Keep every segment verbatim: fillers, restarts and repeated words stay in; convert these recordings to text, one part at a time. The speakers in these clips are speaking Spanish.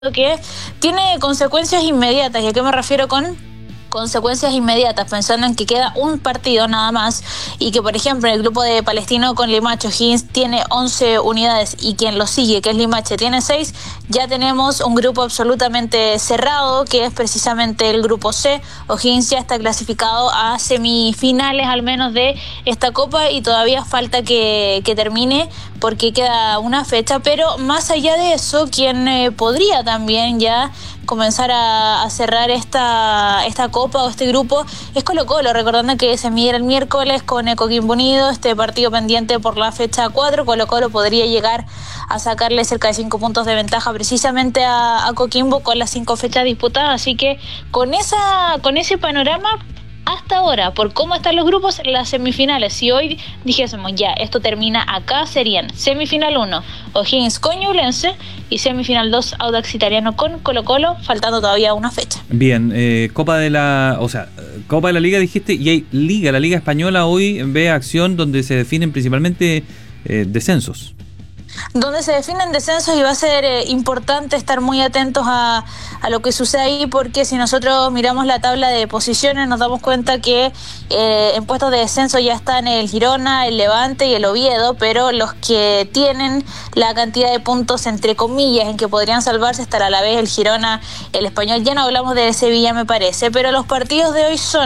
que tiene consecuencias inmediatas. ¿Y a qué me refiero con consecuencias inmediatas? Pensando en que queda un partido nada más y que, por ejemplo, en el grupo de Palestino con Limache, O'Higgins tiene once unidades y quien lo sigue, que es Limache, tiene seis. Ya tenemos un grupo absolutamente cerrado, que es precisamente el grupo C. O'Higgins ya está clasificado a semifinales al menos de esta copa y todavía falta que, que termine porque queda una fecha, pero más allá de eso, quien eh, podría también ya comenzar a, a cerrar esta esta copa o este grupo es Colo-Colo, recordando que se mide el miércoles con Coquimbo Unido, este partido pendiente por la fecha cuatro. Colo-Colo podría llegar a sacarle cerca de cinco puntos de ventaja precisamente a, a Coquimbo con las cinco fechas disputadas, así que con esa con ese panorama hasta ahora, por cómo están los grupos, las semifinales, si hoy dijésemos ya, esto termina acá, serían semifinal uno, O'Higgins con Ñublense, y semifinal dos, Audax Italiano con Colo-Colo, faltando todavía una fecha. Bien, eh, Copa de la, o sea, Copa de la Liga dijiste, y hay Liga, la Liga Española hoy ve acción donde se definen principalmente eh, descensos. Donde se definen descensos y va a ser eh, importante estar muy atentos a, a lo que sucede ahí, porque si nosotros miramos la tabla de posiciones nos damos cuenta que eh, en puestos de descenso ya están el Girona, el Levante y el Oviedo, pero los que tienen la cantidad de puntos entre comillas en que podrían salvarse estará a la vez el Girona, el Español. Ya no hablamos de Sevilla, me parece, pero los partidos de hoy son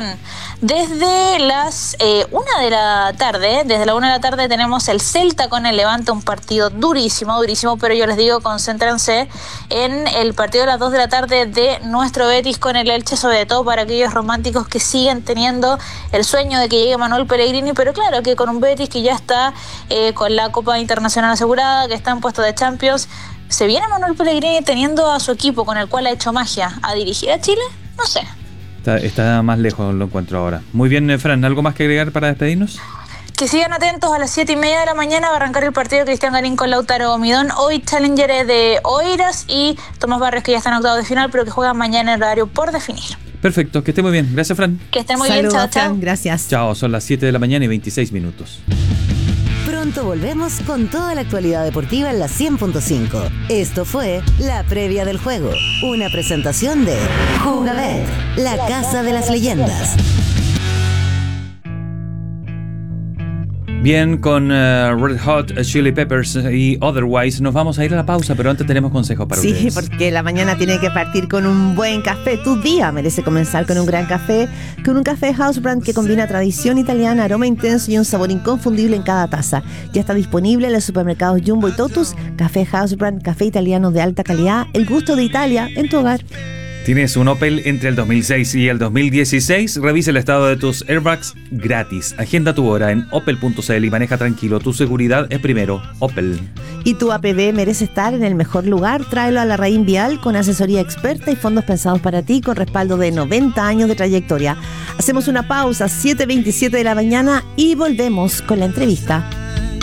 desde las eh, una de la tarde, desde la una de la tarde tenemos el Celta con el Levante, un partido durísimo, durísimo, pero yo les digo, concéntrense en el partido de las dos de la tarde de nuestro Betis con el Elche, sobre todo para aquellos románticos que siguen teniendo el sueño de que llegue Manuel Pellegrini, pero claro que con un Betis que ya está eh, con la Copa Internacional asegurada, que está en puesto de Champions, ¿se viene Manuel Pellegrini teniendo a su equipo con el cual ha hecho magia a dirigir a Chile? No sé. Está, está más lejos, lo encuentro ahora. Muy bien, Fran, ¿algo más que agregar para despedirnos? Que sigan atentos, a las siete y media de la mañana va a arrancar el partido de Cristian Garín con Lautaro Midón. Hoy Challenger de Oeiras y Tomás Barrios, que ya está en octavos de final, pero que juegan mañana en horario por definir. Perfecto, que esté muy bien. Gracias, Fran. Que esté muy Saludos, bien, chao, chao. Fran, gracias. Chao, son las siete de la mañana y veintiséis minutos. Pronto volvemos con toda la actualidad deportiva en la cien punto cinco. Esto fue La Previa del Juego, una presentación de Jugabet, la casa de las leyendas. Bien, con uh, Red Hot Chili Peppers y Otherwise nos vamos a ir a la pausa, pero antes tenemos consejos para sí, ustedes. Sí, porque la mañana tiene que partir con un buen café. Tu día merece comenzar con un gran café, con un café House Brand que combina tradición italiana, aroma intenso y un sabor inconfundible en cada taza. Ya está disponible en los supermercados Jumbo y Totus. Café House Brand, café italiano de alta calidad, el gusto de Italia en tu hogar. ¿Tienes un Opel entre el dos mil seis y el dos mil dieciséis? Revisa el estado de tus airbags gratis. Agenda tu hora en opel punto c l y maneja tranquilo. Tu seguridad es primero. Opel. Y tu A P B merece estar en el mejor lugar. Tráelo a la Raín Vial con asesoría experta y fondos pensados para ti con respaldo de noventa años de trayectoria. Hacemos una pausa, siete veintisiete de la mañana, y volvemos con la entrevista.